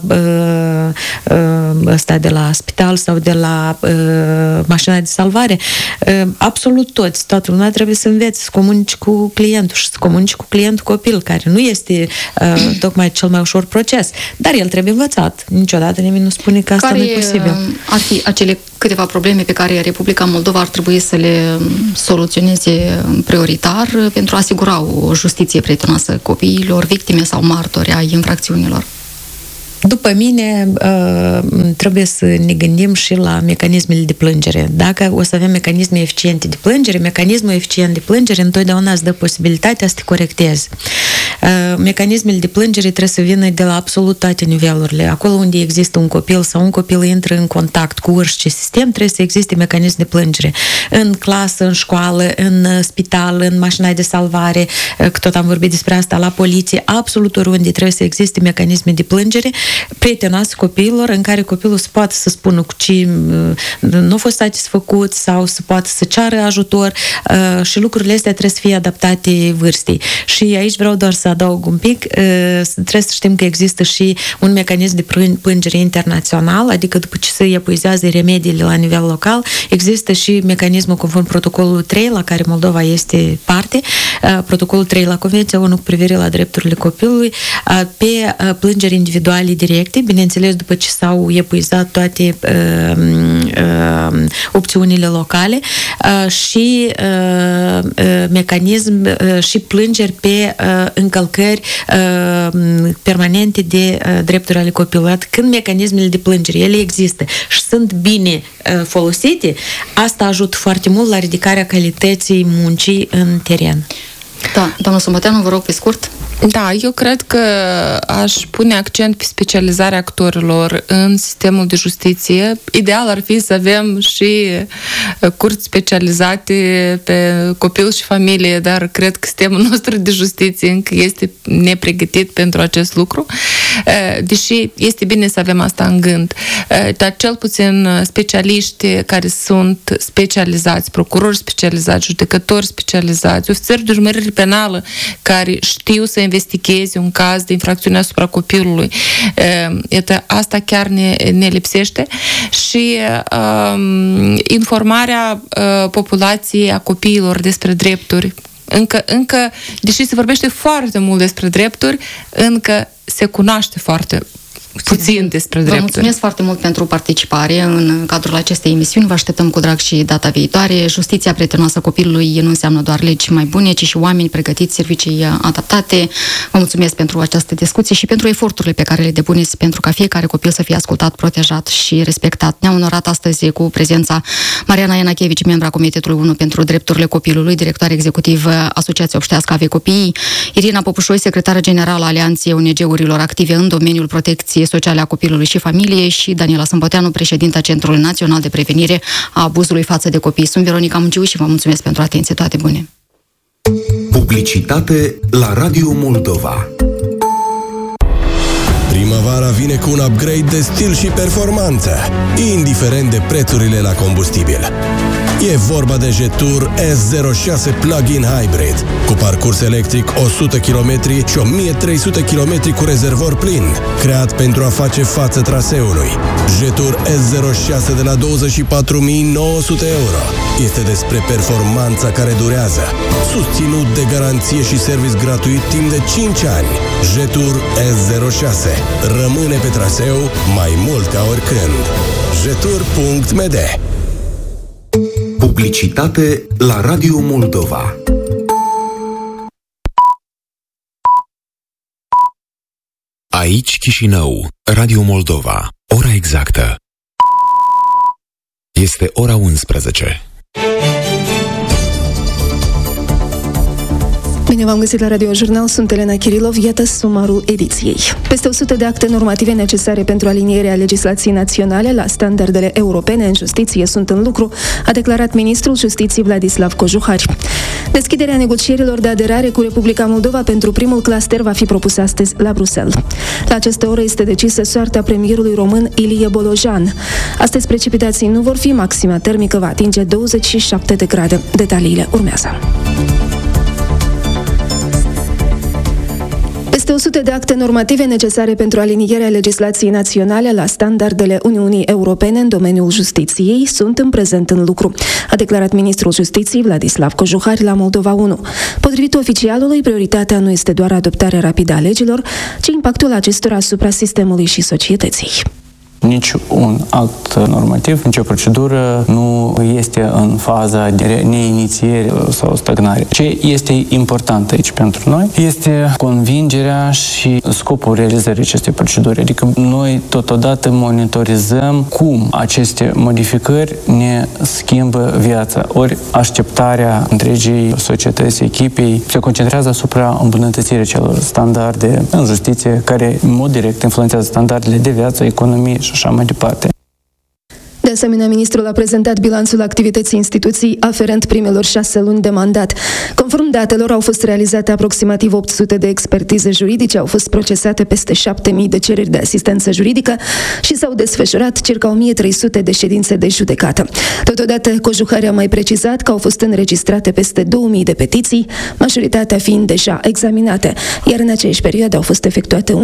de la spital sau de la mașina de salvare. Absolut toată lumea trebuie să învețe să comunici cu clientul și să comunici cu clientul copil, care nu este tocmai cel mai ușor proces, dar el trebuie învățat. Niciodată nimeni nu spune că asta nu e posibil. Ar fi acele câteva probleme pe care Republica Moldova ar trebui să le soluționeze prioritar pentru a asigura o justiție prietenoasă copiilor, victime sau martori ai infracțiunilor? După mine, trebuie să ne gândim și la mecanismele de plângere. Dacă o să avem mecanisme eficiente de plângere, mecanismul eficient de plângere întotdeauna îți dă posibilitatea să te corectezi. Mecanismele de plângere trebuie să vină de la absolut toate nivelurile. Acolo unde există un copil sau un copil intră în contact cu orice sistem, trebuie să existe mecanism de plângere. În clasă, în școală, în spital, în mașina de salvare, că tot am vorbit despre asta, la poliție, absolut oriunde trebuie să existe mecanisme de plângere prietenoase copiilor, în care copilul să poată să spună cu ce nu a fost satisfăcut sau să poată să ceară ajutor și lucrurile astea trebuie să fie adaptate vârstei. Și aici vreau doar să adaug un pic, trebuie să știm că există și un mecanism de plângere internațional, adică după ce se epuizează remediile la nivel local, există și mecanismul conform protocolul 3, la care Moldova este parte, protocolul 3 la Convenția ONU cu privire la drepturile copilului, pe plângeri individuale directe, bineînțeles după ce s-au epuizat toate opțiunile locale și mecanism și plângeri pe încălcări permanente de drepturi ale copilului. Când mecanismele de plângere, ele există și sunt bine folosite, asta ajută foarte mult la ridicarea calității muncii în teren. Da, doamna Somboteanu, vă rog pe scurt. Da, eu cred că aș pune accent pe specializarea actorilor în sistemul de justiție. Ideal ar fi să avem și curți specializate pe copil și familie, dar cred că sistemul nostru de justiție încă este nepregătit pentru acest lucru, deși este bine să avem asta în gând. Dar cel puțin specialiști care sunt specializați, procurori specializați, judecători specializați, ofițeri de urmărire penală care știu să investigheze un caz de infracțiune asupra copilului. Asta chiar ne lipsește și informarea populației, a copiilor despre drepturi. Încă, deși se vorbește foarte mult despre drepturi, încă se cunoaște foarte puțin despre drepturi. Vă mulțumesc foarte mult pentru participare în cadrul acestei emisiuni. Vă așteptăm cu drag și data viitoare. Justiția prietenoasă copilului nu înseamnă doar legi mai bune, ci și oameni pregătiți, servicii adaptate. Vă mulțumesc pentru această discuție și pentru eforturile pe care le depuneți pentru ca fiecare copil să fie ascultat, protejat și respectat. Ne-a onorat astăzi cu prezența Mariana Ianachevici, membra Comitetului 1 pentru Drepturile Copilului, directoare executivă Asociația Obștească Ave Copiii, Irina Popușoi, secretară generală a Alianței ONG-urilor active în domeniul protecției sociale a copilului și familiei, și Daniela Somboteanu, președinta Centrului Național de Prevenire a Abuzului față de copii. Sunt Veronica Mungiu și vă mulțumesc pentru atenție. Toate bune! Publicitate la Radio Moldova. Primăvara vine cu un upgrade de stil și performanță, indiferent de prețurile la combustibil. E vorba de Jetour S06 Plug-in Hybrid, cu parcurs electric 100 km și 1300 km cu rezervor plin, creat pentru a face față traseului. Jetour S06 de la 24.900 euro. Este despre performanța care durează, susținut de garanție și service gratuit timp de 5 ani. Jetour S06 rămâne pe traseu mai mult ca oricând. Jetour.md. Publicitate la Radio Moldova. Aici Chișinău, Radio Moldova. Ora exactă este ora 11. Bine v-am găsit la Radio Jurnal, sunt Elena Kirilov, iată sumarul ediției. Peste 100 de acte normative necesare pentru alinierea legislației naționale la standardele europene în justiție sunt în lucru, a declarat ministrul Justiției Vladislav Cojuhari. Deschiderea negocierilor de aderare cu Republica Moldova pentru primul cluster va fi propusă astăzi la Bruxelles. La această oră este decisă soarta premierului român Ilie Bolojan. Astăzi precipitații nu vor fi, maxima termică va atinge 27 de grade. Detaliile urmează. Peste 100 de acte normative necesare pentru alinierea legislației naționale la standardele Uniunii Europene în domeniul justiției sunt în prezent în lucru, a declarat ministrul Justiției Vladislav Cojuhari la Moldova 1. Potrivit oficialului, prioritatea nu este doar adoptarea rapidă a legilor, ci impactul acestora asupra sistemului și societății. Nici un act normativ, nicio procedură nu este în faza de neinițiere sau stagnare. Ce este important aici pentru noi este convingerea și scopul realizării acestei proceduri. Adică noi totodată monitorizăm cum aceste modificări ne schimbă viața. Ori așteptarea întregii societăți, echipei, se concentrează asupra îmbunătățirii celor standarde în justiție, care în mod direct influențează standardele de viață, economie și așa mai departe. De asemenea, ministrul a prezentat bilanțul activității instituției aferent primelor 6 luni de mandat. Conform datelor, au fost realizate aproximativ 800 de expertize juridice, au fost procesate peste 7.000 de cereri de asistență juridică și s-au desfășurat circa 1.300 de ședințe de judecată. Totodată, Cojuhari a mai precizat că au fost înregistrate peste 2.000 de petiții, majoritatea fiind deja examinate, iar în aceeași perioadă au fost efectuate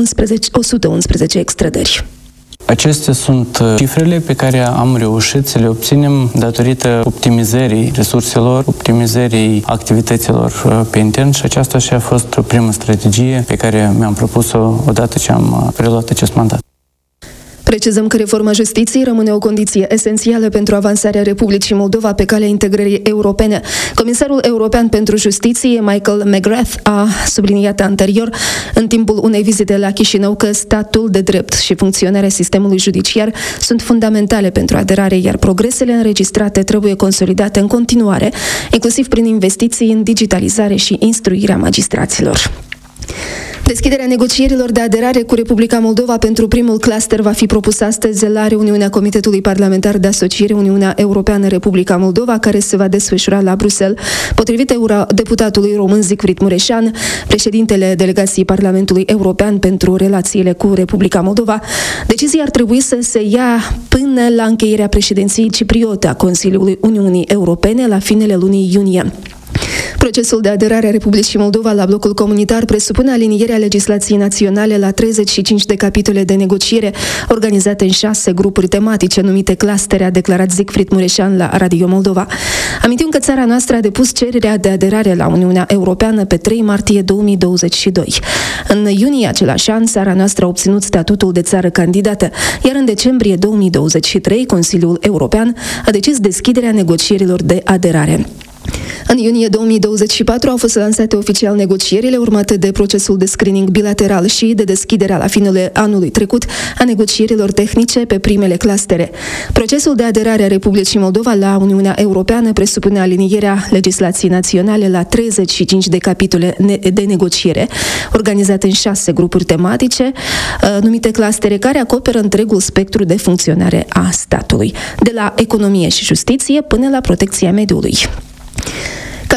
111 extrădări. Acestea sunt cifrele pe care am reușit să le obținem datorită optimizării resurselor, optimizării activităților pe intern și aceasta și a fost o primă strategie pe care mi-am propus-o odată ce am preluat acest mandat. Precizăm că reforma justiției rămâne o condiție esențială pentru avansarea Republicii Moldova pe calea integrării europene. Comisarul european pentru justiție, Michael McGrath, a subliniat anterior, în timpul unei vizite la Chișinău, că statul de drept și funcționarea sistemului judiciar sunt fundamentale pentru aderare, iar progresele înregistrate trebuie consolidate în continuare, inclusiv prin investiții în digitalizare și instruirea magistraților. Deschiderea negocierilor de aderare cu Republica Moldova pentru primul cluster va fi propus astăzi la reuniunea Comitetului Parlamentar de Asociere Uniunea Europeană-Republica Moldova, care se va desfășura la Bruxelles. Potrivit deputatului român Siegfried Mureșan, președintele delegației Parlamentului European pentru relațiile cu Republica Moldova, decizia ar trebui să se ia până la încheierea președinției cipriote a Consiliului Uniunii Europene la finele lunii iunie. Procesul de aderare a Republicii Moldova la blocul comunitar presupune alinierea legislației naționale la 35 de capitole de negociere organizate în 6 grupuri tematice numite clustere, a declarat Siegfried Mureșan la Radio Moldova. Amintim că țara noastră a depus cererea de aderare la Uniunea Europeană pe 3 martie 2022. În iunie același an, țara noastră a obținut statutul de țară candidată, iar în decembrie 2023 Consiliul European a decis deschiderea negocierilor de aderare. În iunie 2024 au fost lansate oficial negocierile, urmate de procesul de screening bilateral și de deschiderea la finele anului trecut a negocierilor tehnice pe primele clustere. Procesul de aderare a Republicii Moldova la Uniunea Europeană presupune alinierea legislației naționale la 35 de capitole de negociere, organizate în 6 grupuri tematice, numite clustere, care acoperă întregul spectru de funcționare a statului, de la economie și justiție până la protecția mediului. Ca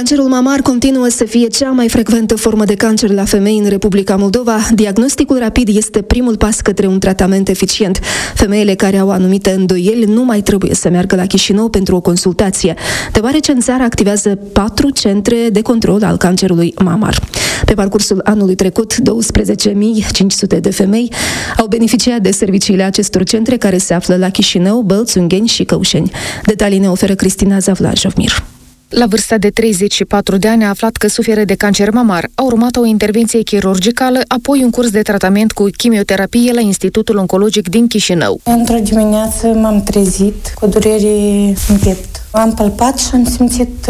Cancerul mamar continuă să fie cea mai frecventă formă de cancer la femei în Republica Moldova. Diagnosticul rapid este primul pas către un tratament eficient. Femeile care au anumite îndoieli nu mai trebuie să meargă la Chișinău pentru o consultație, deoarece în țară activează 4 centre de control al cancerului mamar. Pe parcursul anului trecut, 12.500 de femei au beneficiat de serviciile acestor centre care se află la Chișinău, Bălți, Ungheni și Căușeni. Detalii ne oferă Cristina Zavlajovmir. La vârsta de 34 de ani a aflat că suferă de cancer mamar. A urmat o intervenție chirurgicală, apoi un curs de tratament cu chimioterapie la Institutul Oncologic din Chișinău. Într-o dimineață m-am trezit cu durere în piept. Am palpat și am simțit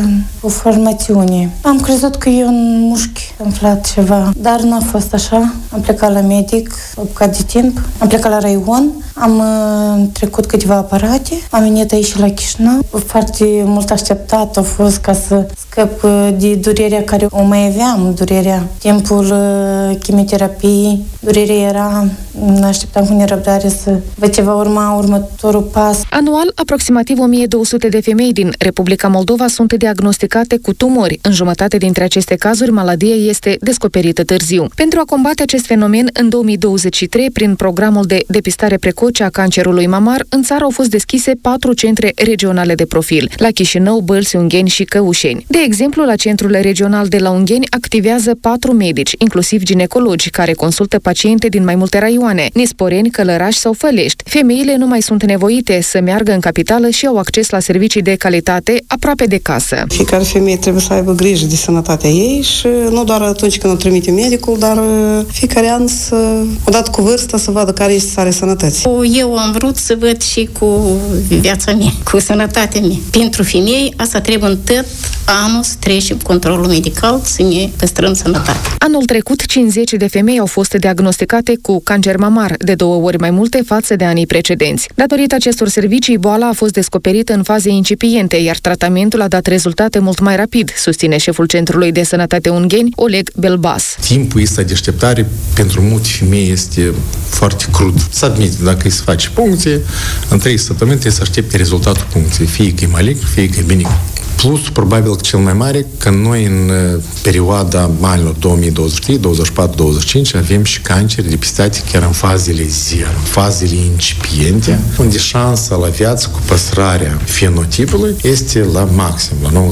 o formațiune. Am crezut că e un mușchi umflat ceva, dar n-a fost așa. Am plecat la medic, am bucat de timp, am plecat la raion, am trecut câteva aparate, am venit aici la Chișinău. Foarte mult așteptat a fost ca să scăp de durerea care o mai aveam, durerea. Timpul chimioterapiei, durerea era, așteptam cu nerăbdare să văd ce va urma următorul pas. Anual, aproximativ 1200 de femei din Republica Moldova sunt diagnosticate cu tumori. În jumătate dintre aceste cazuri, maladia este descoperită târziu. Pentru a combate acest fenomen, în 2023, prin programul de depistare precoce a cancerului mamar, în țară au fost deschise 4 centre regionale de profil, la Chișinău, Bălți, Ungheni și Căușeni. De exemplu, la Centrul Regional de la Ungheni activează 4 medici, inclusiv ginecologi, care consultă paciente din mai multe raioane, Nesporeni, Călăraș sau Fălești. Femeile nu mai sunt nevoite să meargă în capitală și au acces la servicii de calitate aproape de casă. Fiecare femeie trebuie să aibă grijă de sănătatea ei și nu doar atunci când o trimite medicul, dar fiecare an, odată cu vârsta, să vadă care este starea sănătății. Eu am vrut să văd și cu viața mea, cu sănătatea mea. Pentru femei, asta trebuie în tot anul să trecem controlul medical, să ne păstrăm sănătatea. Anul trecut, 50 de femei au fost diagnosticate cu cancer mamar, de 2 ori mai multe față de anii precedenți. Datorită acestor servicii, boala a fost descoperită în faze incipiente, iar tratamentul a dat rezultate mult mai rapid, susține șeful Centrului de Sănătate Ungheni, Oleg Belbas. Timpul ăsta de așteptare pentru multe femei este foarte crud. Să admite, dacă îi se face puncție, în 3 săptămâni trebuie să aștepte rezultatul puncției, fie că e malign, fie că e benign. Plus, probabil cel mai mare, că noi în perioada anilor 2023, 24, 25 avem și cancere depistate chiar în fazele 0, în fazele incipiente, unde șansa la viață cu păstrarea fenotipului este la maxim, la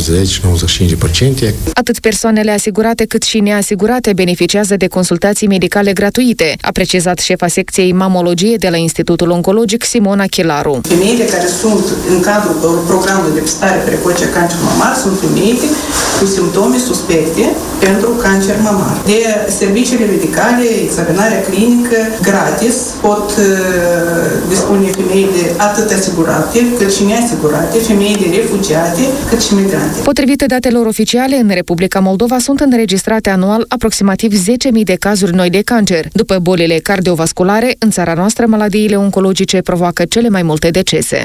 90-95%. Atât persoanele asigurate cât și neasigurate beneficiază de consultații medicale gratuite, a precizat șefa secției mamologie de la Institutul Oncologic Simona Chilaru. Femeile care sunt în cadrul programului de depistare precoce a cancerului mamar sunt femeile cu simptome suspecte pentru cancer mamar. De serviciile medicale, examinarea clinică gratis pot dispune femeile atât asigurate cât și neasigurate, femeile refugiate cât și migrante. Potrivit datelor oficiale, în Republica Moldova sunt înregistrate anual aproximativ 10.000 de cazuri noi de cancer. După bolile cardiovasculare, în țara noastră, maladiile oncologice provoacă cele mai multe decese.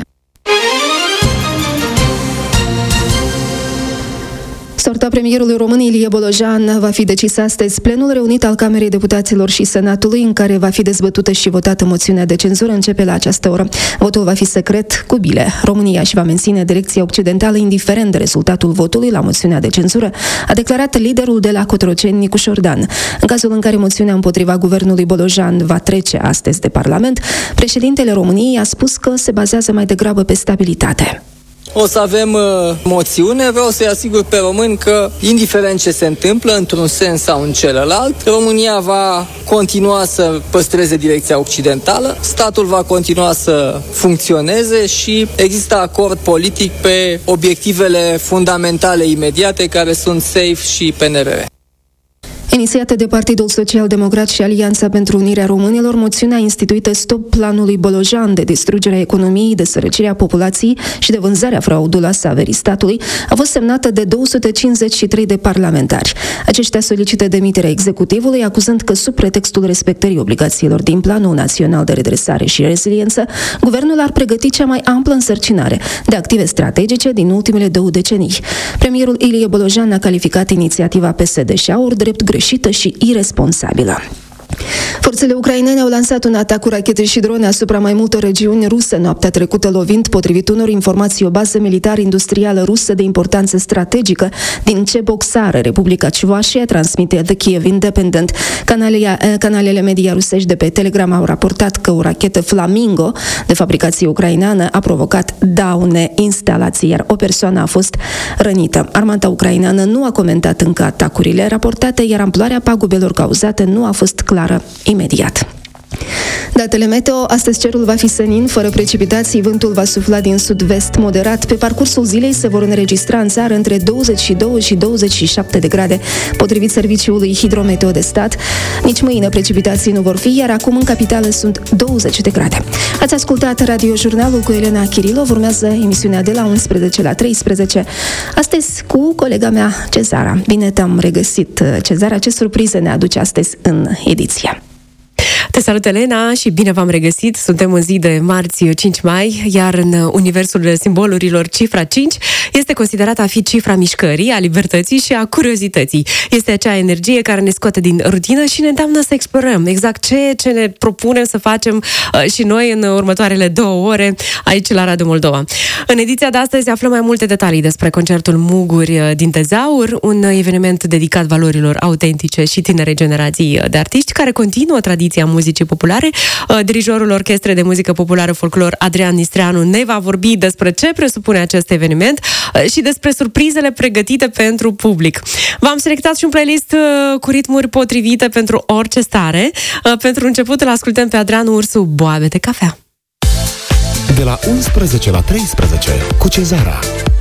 Soarta premierului român Ilie Bolojan va fi decisă astăzi. Plenul reunit al Camerei Deputaților și Senatului, în care va fi dezbătută și votată moțiunea de cenzură, începe la această oră. Votul va fi secret cu bile. România își va menține direcția occidentală indiferent de rezultatul votului la moțiunea de cenzură, a declarat liderul de la Cotroceni, Nicu Șordan. În cazul în care moțiunea împotriva guvernului Bolojan va trece astăzi de Parlament, președintele României a spus că se bazează mai degrabă pe stabilitate. O să avem moțiune, vreau să-i asigur pe români că, indiferent ce se întâmplă, într-un sens sau în celălalt, România va continua să păstreze direcția occidentală, statul va continua să funcționeze și există acord politic pe obiectivele fundamentale imediate, care sunt SAFE și PNRR. Inițiată de Partidul Social-Democrat și Alianța pentru Unirea Românilor, moțiunea instituită Stop planului Bolojan de distrugerea economiei, de sărăcirea populației și de vânzarea frauduloasă a averii statului a fost semnată de 253 de parlamentari. Aceștia solicită demiterea executivului, acuzând că sub pretextul respectării obligațiilor din Planul Național de Redresare și Reziliență, guvernul ar pregăti cea mai amplă însărcinare de active strategice din ultimele 2 decenii. Premierul Ilie Bolojan a calificat inițiativa PSD și AUR drept greșită și iresponsabilă. Forțele ucrainene au lansat un atac cu rachete și drone asupra mai multor regiuni ruse noaptea trecută, lovind, potrivit unor informații, o bază militar-industrială rusă de importanță strategică din Cheboksar, Republica Ciuvașia, transmite The Kiev Independent. Canalele media rusești de pe Telegram au raportat că o rachetă Flamingo de fabricație ucraineană a provocat daune instalației, iar o persoană a fost rănită. Armata ucraineană nu a comentat încă atacurile raportate, iar amploarea pagubelor cauzate nu a fost clară imediat. Datele meteo: astăzi cerul va fi senin, fără precipitații, vântul va sufla din sud-vest moderat. Pe parcursul zilei se vor înregistra în țară între 22 și 27 de grade, potrivit Serviciului Hidrometeo de Stat. Nici mâine precipitații nu vor fi, iar acum în capitală sunt 20 de grade. Ați ascultat Radio-Jurnalul cu Elena Chirilov, urmează emisiunea de la 11 la 13, astăzi cu colega mea, Cezara. Bine te-am regăsit, Cezara, ce surprize ne aduce astăzi în ediție? Te salut, Elena, și bine v-am regăsit. Suntem în zi de marți 5 mai, iar în universul simbolurilor cifra 5 este considerată a fi cifra mișcării, a libertății și a curiozității. Este acea energie care ne scoate din rutină și ne îndeamnă să explorăm exact ce ne propunem să facem și noi în următoarele 2 ore aici la Radio Moldova. În ediția de astăzi aflăm mai multe detalii despre concertul Muguri din Tezaur, un eveniment dedicat valorilor autentice și tinere generații de artiști care continuă tradiția muzicii populare. Dirijorul Orchestrei de Muzică Populară Folclor, Adrian Nistreanu, ne va vorbi despre ce presupune acest eveniment și despre surprizele pregătite pentru public. V-am selectat și un playlist cu ritmuri potrivite pentru orice stare. Pentru început îl ascultăm pe Adrian Ursu, Boabe de cafea. De la 11 la 13 cu Cezara.